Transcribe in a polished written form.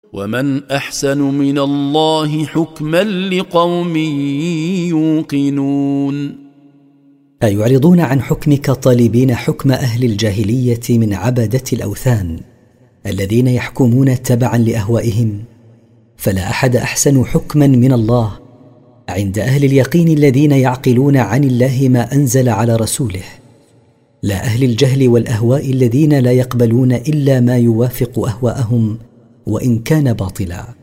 ومن أحسن من الله حكما لقوم يوقنون. أيعرضون عن حكمك طالبين حكم أهل الجاهلية من عبدة الأوثان الذين يحكمون تبعا لأهوائهم؟ فلا أحد أحسن حكما من الله عند أهل اليقين الذين يعقلون عن الله ما أنزل على رسوله، لا أهل الجهل والأهواء الذين لا يقبلون إلا ما يوافق أهواءهم وإن كان باطلا.